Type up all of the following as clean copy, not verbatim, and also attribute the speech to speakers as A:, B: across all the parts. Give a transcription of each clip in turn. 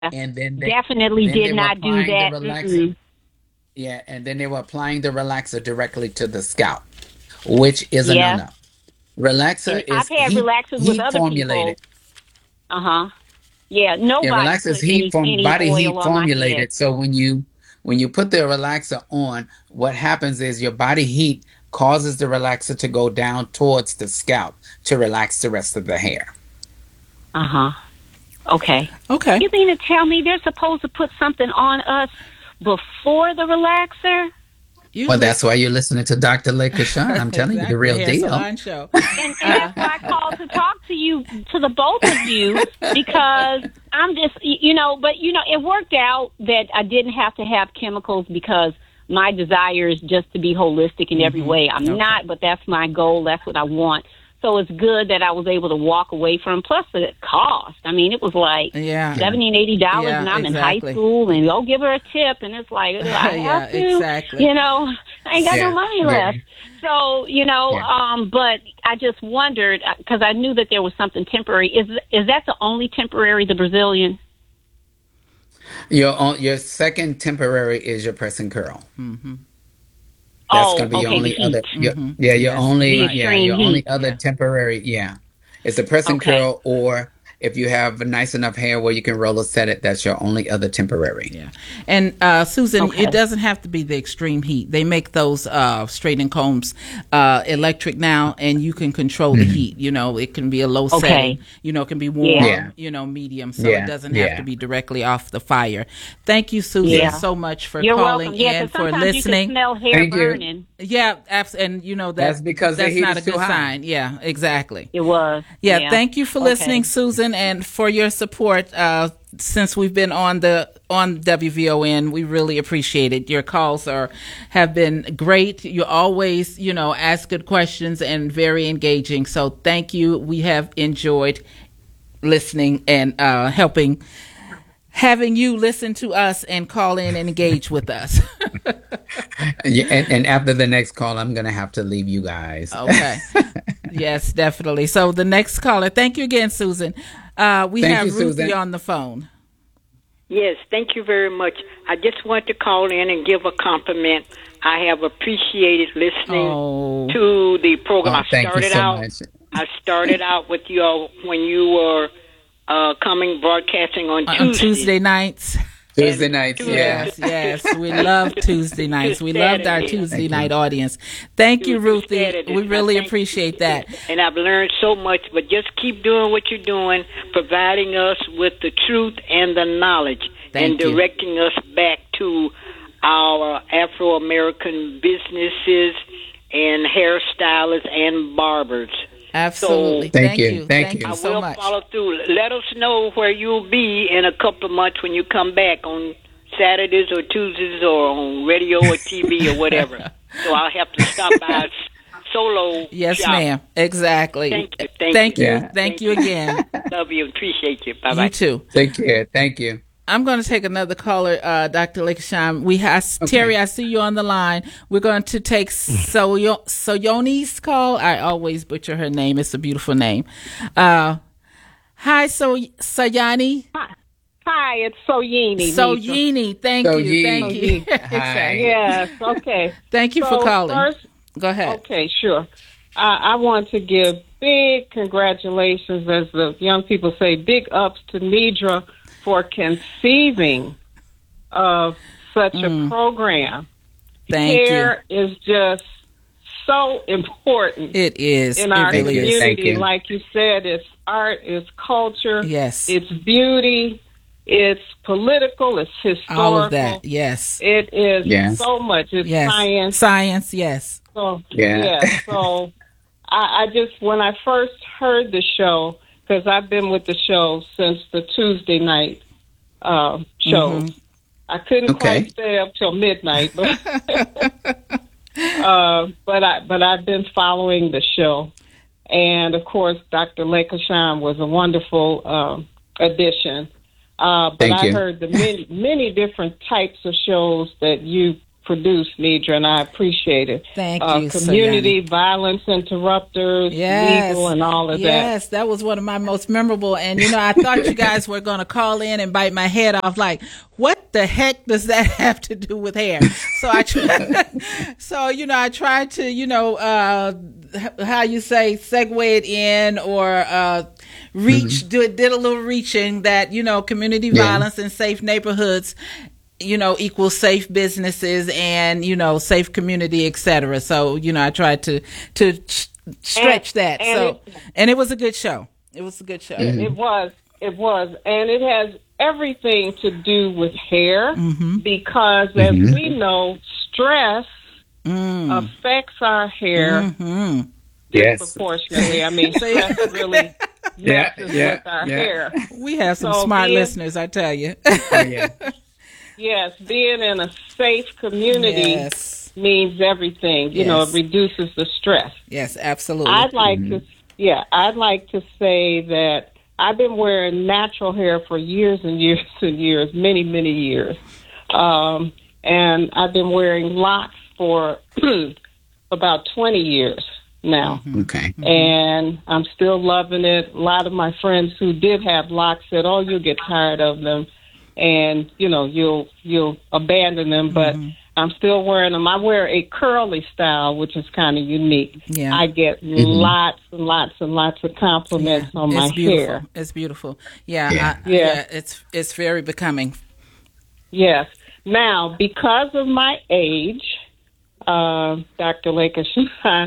A: and
B: Definitely
A: then they
B: did
A: were
B: not do
A: applying the
B: that.
A: relaxer.
B: Mm-mm.
A: Yeah, and then they were applying the relaxer directly to the scalp, which is a
B: Yeah.
A: no-no. Relaxer
B: And I've
A: is
B: had relaxers with
A: heat
B: other
A: formulated.
B: people. Uh-huh. Yeah,
A: Yeah,
B: nobody
A: relaxer is
B: put any
A: body
B: oil
A: heat
B: on my head.
A: formulated. So when you put the relaxer on, what happens is your body heat causes the relaxer to go down towards the scalp to relax the rest of the hair.
B: Uh-huh. Okay.
C: Okay.
B: You mean to tell me they're supposed to put something on us before the relaxer?
A: Well,
C: Usually,
A: that's why you're listening to Dr. Lake Kashan. I'm telling you the
C: exactly, the
A: real
C: hair
A: deal.
C: salon show.
B: And that's why I called to talk to you, to the both of you, because I'm just, but it worked out that I didn't have to have chemicals because my desire is just to be holistic in every way. I'm
C: Okay.
B: not, but that's my goal. That's what I want. So it's good that I was able to walk away from. Plus the cost. I mean, it was like
C: Yeah.
B: $70 and $80,
C: Yeah,
B: and I'm in high
C: exactly.
B: school, and go give her a tip, and it's like, do I
C: Yeah,
B: have to?
C: exactly.
B: I ain't got no
A: Yeah,
B: money left.
A: very.
B: So
A: Yeah.
B: but I just wondered because I knew that there was something temporary. Is that the only temporary, the Brazilian?
A: Your second temporary is your press and curl.
C: Mm-hmm.
A: That's going
B: Oh,
A: to be your
B: okay, the
A: only
B: heat,
A: other.
C: Mm-hmm.
A: Your
C: Yes.
A: only
B: the extreme
A: your
B: heat.
A: only other
C: Yeah.
A: temporary. Yeah, it's the press and
B: Okay,
A: curl, or if you have nice enough hair where you can roll or set it, that's your only other temporary.
C: Yeah. And Susan, it
B: okay,
C: doesn't have to be the extreme heat. They make those straightening combs electric now, and you can control the
A: Hmm.
C: heat. It can be a low setting,
B: okay,
C: it can be
B: yeah,
A: Yeah,
C: warm, medium. So it
A: yeah,
C: doesn't have to
A: yeah.
C: be directly off the fire. Thank you, Susan,
A: Yes.
B: yeah.
C: so much for
B: You're
C: calling
B: welcome. Yeah,
C: in,
B: because
C: for
B: sometimes you can
C: listening.
B: smell hair
A: Thank you.
B: burning.
C: Yeah, and
A: That's because the
C: that's
A: heat
C: not a
A: is too
C: good
A: high.
C: sign. Yeah, exactly.
B: It was.
C: Yeah,
B: Yeah.
C: thank you for listening,
B: Okay.
C: Susan, and for your support. Since we've been on WVON, we really appreciate it. Your calls have been great. You always, ask good questions and very engaging. So thank you. We have enjoyed listening and having you listen to us and call in and engage with us.
A: Yeah, and after the next call, I'm gonna have to leave you guys.
C: Okay. Yes, definitely. So the next caller, thank you again, Susan. We
A: Thank you,
C: have Ruthie
A: Susan.
C: on the phone.
D: Yes, thank you very much. I just want to call in and give a compliment. I have appreciated listening
C: Oh,
D: to the program.
A: Oh, thank you so much.
D: I started out with you all when you were coming broadcasting on
C: on
D: Tuesday
C: Tuesday nights.
A: Tuesday
D: and
A: nights, yeah.
C: Yes, yes. We love Tuesday
D: to
C: nights. We loved our
D: Saturday.
C: Tuesday
A: Thank
C: night
A: you.
C: audience. Thank you,
D: To
C: Ruthie.
D: Saturday.
C: We really
D: I thank
C: appreciate
D: you.
C: that.
D: And I've learned so much, but just keep doing what you're doing, providing us with the truth and the knowledge, and
C: Thank you.
D: directing us back to our Afro-American businesses and hairstylists and barbers.
C: Absolutely.
D: So
A: Thank
C: Thank
A: you.
C: you.
A: Thank
C: Thank
A: you.
C: you
D: I
C: so
D: will
C: much.
D: follow through. Let us know where you'll be in a couple of months when you come back on Saturdays or Tuesdays or on radio or TV or whatever. So I'll have to stop by solo
C: Yes,
D: shop.
C: ma'am. Exactly.
D: Thank you. Thank
C: Thank
D: you.
C: you.
A: Yeah.
C: Thank you again.
D: Love you. Appreciate you.
C: You
D: Bye-bye.
C: too.
A: Take care. Thank you.
C: I'm going to take another caller, Dr. Lakesham. Terry,
A: Okay.
C: I see you on the line. We're going to take Soyoni's call. I always butcher her name. It's a beautiful name. Hi, Sayani.
E: Hi, it's Soyini.
C: Soyini. Thank
A: So
C: you. Thank you.
A: Yee.
C: Exactly.
A: Hi.
E: Yes, okay.
C: Thank you for
E: So
C: calling.
E: first,
C: Go ahead.
E: okay, sure. I want to give big congratulations, as the young people say, big ups to Nidra for conceiving of such a program.
C: Thank
E: Care is just so important
C: you. It is.
E: in
C: It
E: our
C: really is.
A: Thank
E: community.
A: you.
E: Like you said, it's art, it's culture,
C: Yes.
E: it's beauty, it's political, it's historical.
C: All of that. Yes.
E: It is
A: Yes.
E: so much. It's
C: Yes.
E: science.
C: Science. Yes.
E: So,
A: Yeah.
E: So I just, when I first heard the show, because I've been with the show since the Tuesday night shows. I couldn't
A: Okay.
E: quite stay up till midnight, but but I've been following the show, and of course, Dr. Lakesham was a wonderful addition. But
A: Thank
E: I
A: you.
E: heard the many different types of shows that you produced, Nidra, and I appreciate it.
C: Thank you,
E: Community Violence Interrupters, legal, and all of that.
C: Yes, that was one of my most memorable. And, I thought you guys were going to call in and bite my head off like, what the heck does that have to do with hair? So I tried to, how you say, segue it in or reach, did a little reaching that, community violence and safe neighborhoods equals safe businesses and, safe community, et cetera. So, I tried to stretch that. And it was a good show. It was a good show.
E: It was. And it has everything to do with hair because as we know, stress affects our hair disproportionately. I mean, stress really messes with our hair.
C: We have some smart listeners, I tell you.
E: Yes, being in a safe community means everything. It reduces the stress.
C: Yes, absolutely.
E: I'd like to say that I've been wearing natural hair for years and years and years, many, many years. And I've been wearing locks for about 20 years now.
A: Okay.
E: And I'm still loving it. A lot of my friends who did have locks said, "Oh, you'll get tired of them. And, you'll abandon them," but I'm still wearing them. I wear a curly style, which is kind of unique.
C: Yeah.
E: I get lots and lots and lots of compliments on my hair.
C: It's beautiful. It's very becoming.
E: Yes. Now, because of my age, Dr. Lakeshine,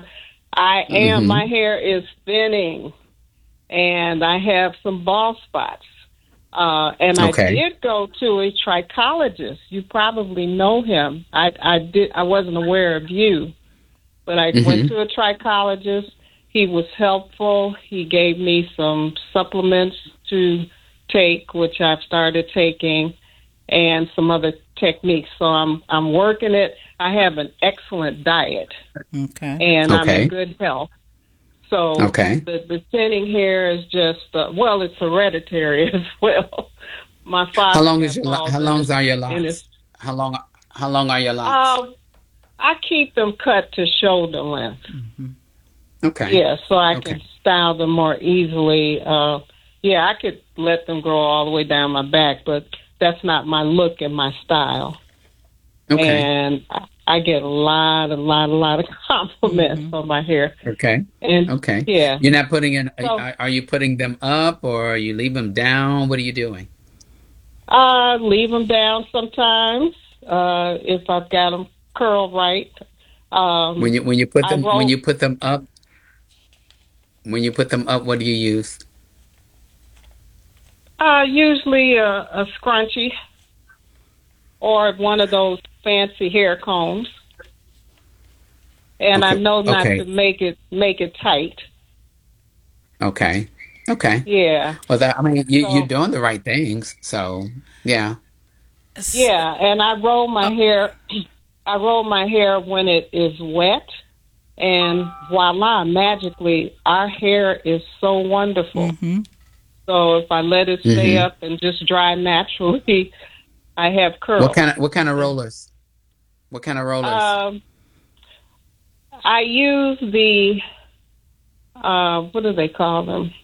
E: my hair is thinning, and I have some bald spots. And I did go to a trichologist. You probably know him. I wasn't aware of you, but I went to a trichologist. He was helpful. He gave me some supplements to take, which I've started taking, and some other techniques. So I'm working it. I have an excellent diet, and I'm in good health. So the thinning hair is just it's hereditary as well. My father.
A: How long are your locks? How long are your locks?
E: I keep them cut to shoulder length.
A: Okay.
E: Yeah, so I can style them more easily. I could let them grow all the way down my back, but that's not my look and my style. Okay. And I get a lot of compliments on my hair.
A: Okay.
E: And yeah.
A: You're not putting in. Are you putting them up or you leave them down? What are you doing?
E: Leave them down sometimes if I've got them curled right.
A: When you put them up, what do you use?
E: Usually a scrunchie or one of those fancy hair combs, and I know not to make it tight.
A: Okay.
E: Yeah.
A: Well, you're doing the right things. So yeah.
E: Yeah, and I roll my hair. I roll my hair when it is wet, and voila! Magically, our hair is so wonderful. So if I let it stay up and just dry naturally, I have curls.
A: What kind of rollers? What kind of rollers?
E: I use the what do they call them?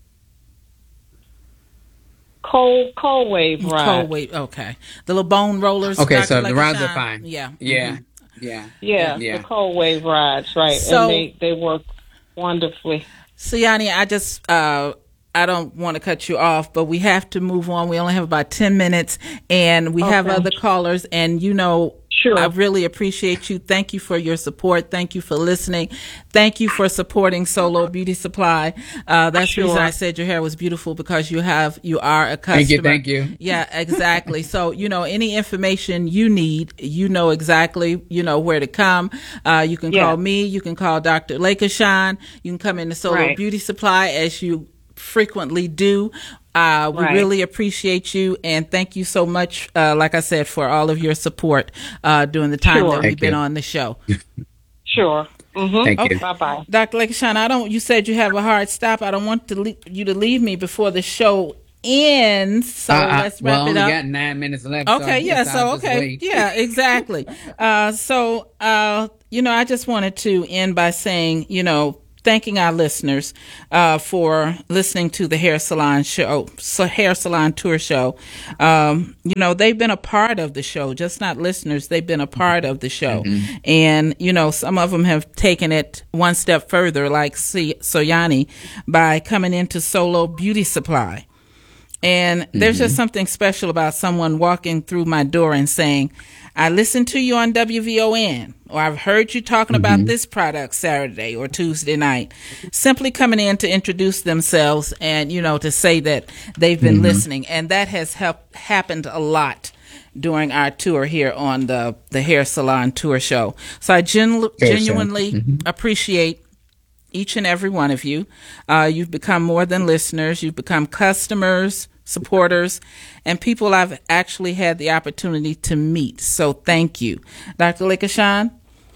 E: Cold wave rods.
C: Cold wave, okay. The little bone rollers.
A: Okay, so the rods are fine.
C: Yeah.
E: Yeah. The cold wave rods, right? So, and they work wonderfully.
C: So Yanni, I don't want to cut you off, but we have to move on. We only have about 10 minutes, and we have other callers, and
E: Sure.
C: I really appreciate you. Thank you for your support. Thank you for listening. Thank you for supporting Solo Beauty Supply. That's the reason I said your hair was beautiful, because you are a customer.
A: Thank you.
C: Yeah, exactly. So, any information you need, exactly, where to come. You can call me. You can call Dr. Lakeshine. You can come into Solo Beauty Supply as you frequently do. We really appreciate you, and thank you so much, like I said, for all of your support during the time that we've been on the show.
E: Sure.
A: Thank you.
E: Bye-bye.
C: Dr. Lakeshine, you said you have a hard stop. I don't want you to leave me before the show end. So let's wrap
A: well,
C: it
A: only
C: up.
A: got 9 minutes left.
C: Okay,
A: so
C: yeah,
A: I guess I'll
C: so
A: just
C: okay,
A: wait.
C: yeah, exactly. I just wanted to end by saying, thanking our listeners for listening to the Hair Salon Tour Show. They've been a part of the show, just not listeners. They've been a part of the show, and some of them have taken it one step further, like Soyani, by coming into Solo Beauty Supply. And there's just something special about someone walking through my door and saying, I listened to you on WVON, or I've heard you talking about this product Saturday or Tuesday night. Simply coming in to introduce themselves and, to say that they've been listening. And that has happened a lot during our tour here on the Hair Salon Tour Show. So I genuinely appreciate each and every one of you. You've become more than listeners. You've become customers, supporters, and people I've actually had the opportunity to meet. So thank you. Dr. Lekishan?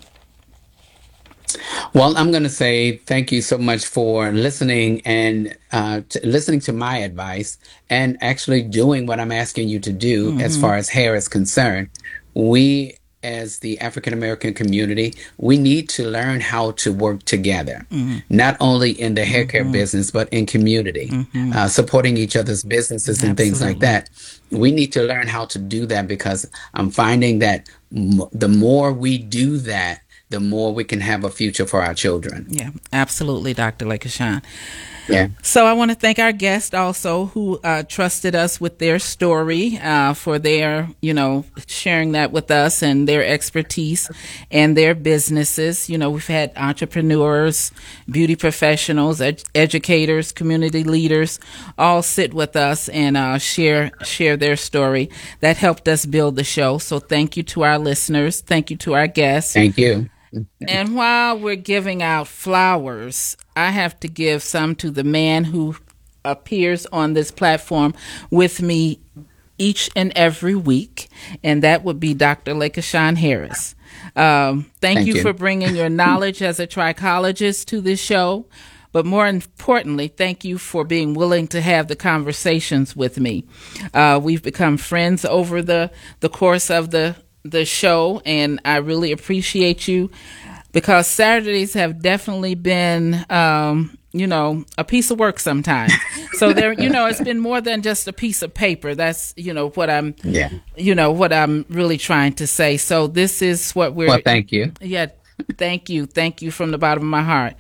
A: Well, I'm going to say thank you so much for listening and listening to my advice and actually doing what I'm asking you to do as far as hair is concerned. We, as the African American community, we need to learn how to work together, not only in the hair care business, but in community, supporting each other's businesses and things like that. We need to learn how to do that because I'm finding that the more we do that, the more we can have a future for our children.
C: Yeah, absolutely, Dr. Lekishan.
A: Yeah.
C: So I want to thank our guest also who trusted us with their story for their, sharing that with us and their expertise and their businesses. We've had entrepreneurs, beauty professionals, educators, community leaders all sit with us and share their story. That helped us build the show. So thank you to our listeners. Thank you to our guests.
A: Thank you.
C: And while we're giving out flowers, I have to give some to the man who appears on this platform with me each and every week, and that would be Dr. Lekishan Harris. Thank you for bringing your knowledge as a trichologist to this show, but more importantly, thank you for being willing to have the conversations with me. We've become friends over the course of the show, and I really appreciate you because Saturdays have definitely been a piece of work sometimes. So there, it's been more than just a piece of paper. That's what I'm what I'm really trying to say. So this is what we're
A: Well, thank you.
C: Yeah, thank you from the bottom of my heart.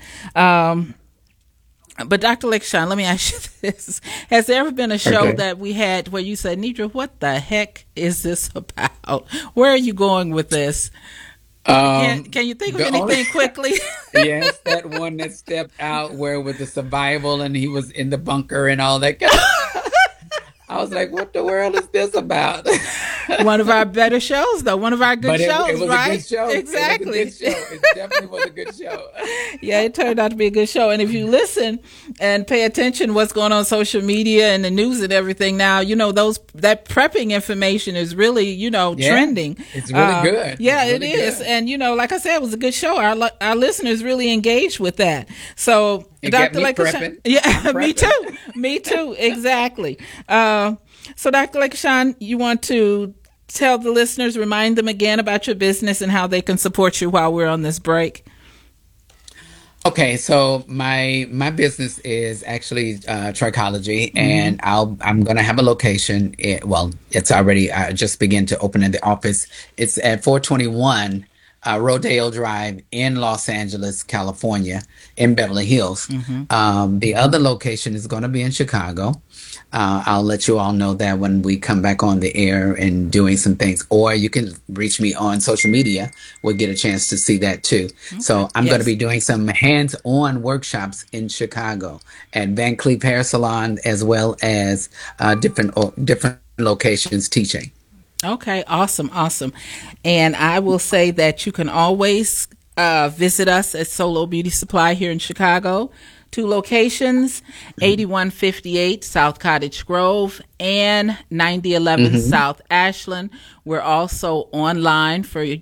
C: But Dr. Lekishan, let me ask you this. Has there ever been a show that we had where you said, Nidra, what the heck is this about? Where are you going with this? Can you think of anything quickly?
A: Yes, that one that stepped out where with the survival and he was in the bunker and all that. I was like, what the world is this about?
C: One of our better shows, though. One of our good shows,
A: it was
C: right?
A: a good show.
C: Exactly.
A: It was a good show. It definitely was a good show.
C: Yeah, it turned out to be a good show. And if you listen and pay attention what's going on social media and the news and everything now, that prepping information is really, trending.
A: It's really good.
C: Yeah,
A: it's really
C: it is.
A: Good.
C: And, like I said, it was a good show. Our listeners really engaged with that. So, Dr. Lekishan, yeah, me too. Exactly. So, Dr. Lekishan, you want to tell the listeners, remind them again about your business and how they can support you while we're on this break?
A: Okay, so my business is actually trichology, and I'm going to have a location. It's already I just began to open in the office. It's at 421 Rodeo Drive in Los Angeles, California, in Beverly Hills. The other location is going to be in Chicago. I'll let you all know that when we come back on the air and doing some things, or you can reach me on social media. We'll get a chance to see that too. Okay. So I'm going to be doing some hands-on workshops in Chicago at Van Cleef Hair Salon, as well as different locations teaching.
C: Okay, awesome. And I will say that you can always visit us at Solo Beauty Supply here in Chicago. 2 locations, 8158 South Cottage Grove and 9011 South Ashland. We're also online for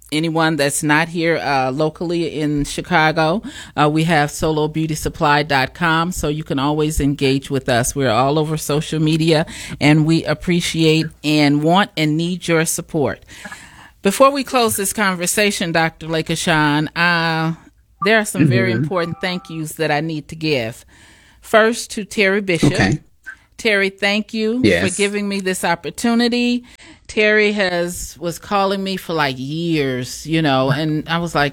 C: anyone that's not here locally in Chicago, we have solobeautysupply.com, so you can always engage with us. We're all over social media, and we appreciate and want and need your support. Before we close this conversation, Dr. Lakashawn, there are some very important thank yous that I need to give. First, to Terry Bishop.
A: Okay.
C: Terry, thank you for giving me this opportunity. Terry was calling me for like years, and I was like,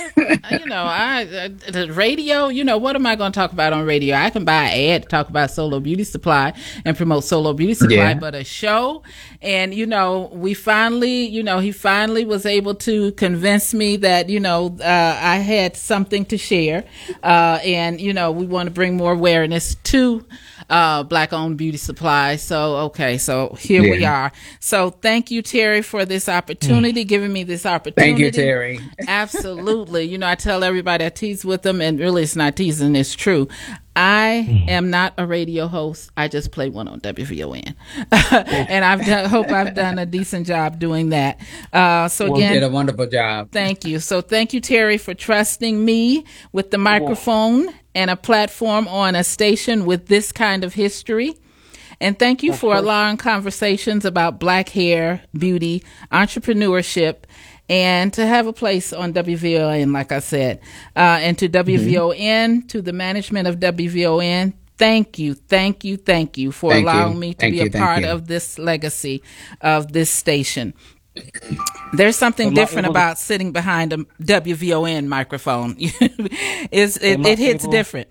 C: the radio, what am I going to talk about on radio? I can buy an ad to talk about Solo Beauty Supply and promote Solo Beauty Supply, but a show. And, he finally was able to convince me that, I had something to share. And, we want to bring more awareness to Black-owned beauty supply. So here we are. So thank you, Terry, for this opportunity, giving me this opportunity.
A: Thank you, Terry.
C: Absolutely. I tell everybody I tease with them, and really it's not teasing, it's true. I am not a radio host. I just play one on WVON. And hope I've done a decent job doing that. You did
A: a wonderful job.
C: Thank you. So thank you, Terry, for trusting me with the microphone and a platform on a station with this kind of history. And thank you for allowing conversations about Black hair, beauty, entrepreneurship, and to have a place on WVON, like I said. And to WVON, to the management of WVON, thank you for allowing me to be a part of this legacy of this station. There's something different about sitting behind a WVON microphone. It hits different.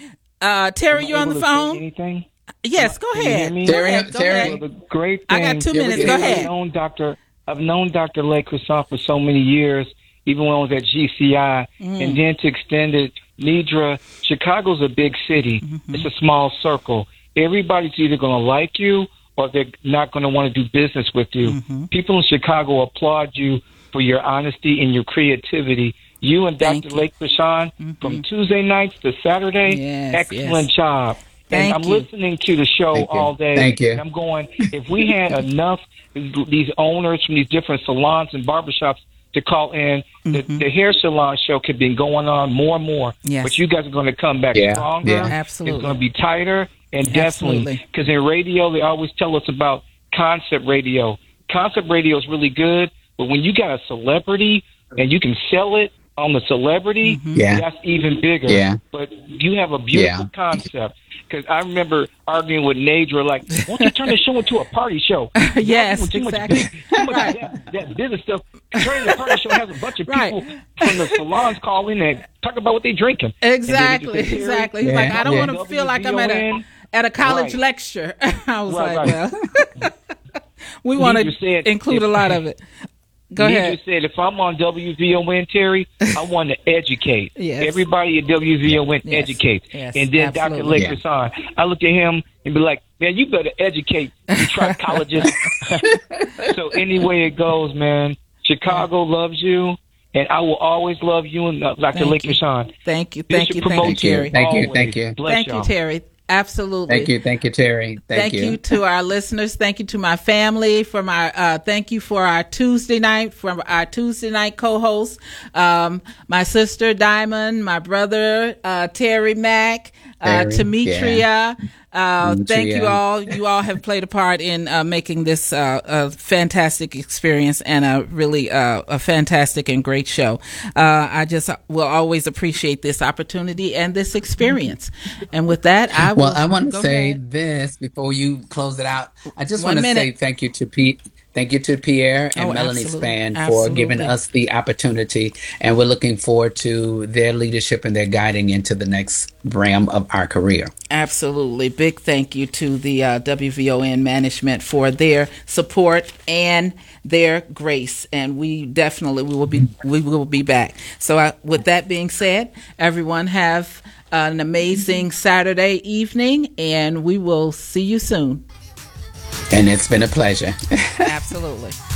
C: Terry, you're on the phone?
F: Anything?
C: Yes, go ahead.
A: Terry.
F: Well, the great thing,
C: I got 2 minutes. Go ahead.
F: I've known Dr. Lake Croissant for so many years, even when I was at GCI, and then to extend it, Nidra, Chicago's a big city. It's a small circle. Everybody's either going to like you or they're not going to want to do business with you. People in Chicago applaud you for your honesty and your creativity. You and Dr. Lake Croissant, from Tuesday nights to Saturday, excellent job. And I'm listening to the show all day.
A: Thank you.
F: And I'm going, if we had enough these owners from these different salons and barbershops to call in, the hair salon show could be going on more and more.
C: Yes.
F: But you guys are going to come back stronger.
C: Yeah, absolutely.
F: It's going to be tighter. And definitely, because in radio, they always tell us about concept radio. Concept radio is really good, but when you got a celebrity and you can sell it on the celebrity, that's even bigger.
A: Yeah.
F: But you have a beautiful concept. Because I remember arguing with Nadra, like, why don't you turn the show into a party show?
C: Yes,
F: too much
C: exactly.
F: that business stuff. Turning the party show has a bunch of people from the salons call in and talk about what they're drinking.
C: Exactly. He's like, I don't want to feel like I'm at a college lecture. I was well, we want to include a lot of it. Go ahead.
F: You just said, if I'm on WVON, Terry, I want to educate. Everybody at WVON educates. And then Dr. Lake Croissant, I look at him and be like, man, you better educate, you trichologists. So anyway it goes, man, Chicago loves you, and I will always love you and Dr. Lake Croissant.
C: Thank you, Terry.
A: Thank you.
C: Thank you, Terry. Absolutely.
A: Thank you, Terry.
C: Thank you to our listeners. Thank you to my family for my. Thank you for our Tuesday night co-host, my sister Diamond, my brother Terry Mack, Demetria. Thank you all. You all have played a part in making this a fantastic experience and a fantastic and great show. I just will always appreciate this opportunity and this experience. And with that, I want
A: to say this before you close it out. I just want to say thank you to Pete. Thank you to Pierre and Melanie Span for giving us the opportunity, and we're looking forward to their leadership and their guiding into the next realm of our career.
C: Absolutely. Big thank you to the WVON management for their support and their grace, and we will be back. So with that being said, everyone have an amazing Saturday evening, and we will see you soon.
A: And it's been a pleasure.
C: Absolutely.